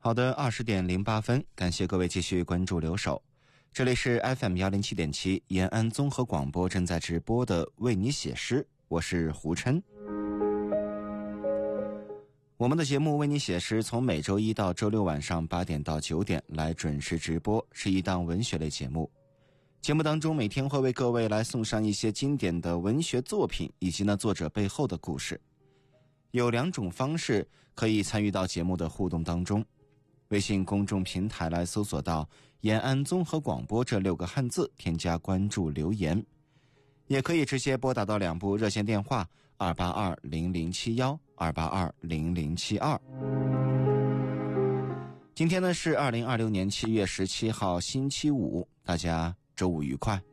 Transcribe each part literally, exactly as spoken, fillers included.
好的，二十点零八分，感谢各位继续关注留守。这里是 F M 一零七点七 延安综合广播正在直播的为你写诗，我是胡琛。我们的节目为你写诗从每周一到周六晚上八点到九点来准时直播，是一档文学类节目。节目当中每天会为各位来送上一些经典的文学作品以及呢作者背后的故事。有两种方式可以参与到节目的互动当中。微信公众平台来搜索到延安综合广播这六个汉字，添加关注留言，也可以直接拨打到两部热线电话二八二零零七一 二八二零零七二。今天呢是二零二六年七月十七号星期五，大家周五愉快。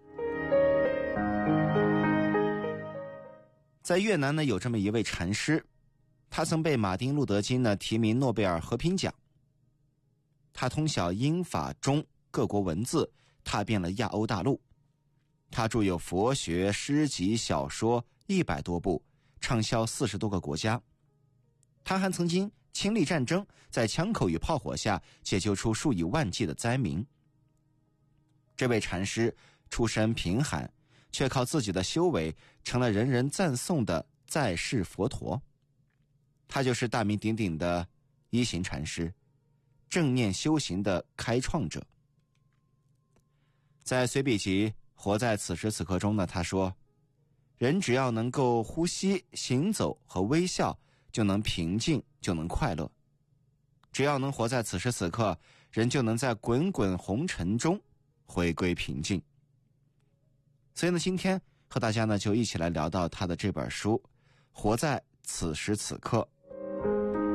在越南呢有这么一位禅师，他曾被马丁路德金呢提名诺贝尔和平奖。他通晓英法中各国文字，踏遍了亚欧大陆。他著有佛学、诗集、小说一百多部，畅销四十多个国家。他还曾经亲历战争，在枪口与炮火下解救出数以万计的灾民。这位禅师出身贫寒，却靠自己的修为成了人人赞颂的在世佛陀。他就是大名鼎鼎的一行禅师，正念修行的开创者。在随笔集《活在此时此刻》中呢，他说，人只要能够呼吸、行走和微笑，就能平静，就能快乐。只要能活在此时此刻，人就能在滚滚红尘中回归平静。所以呢，今天和大家呢就一起来聊到他的这本书《活在此时此刻》。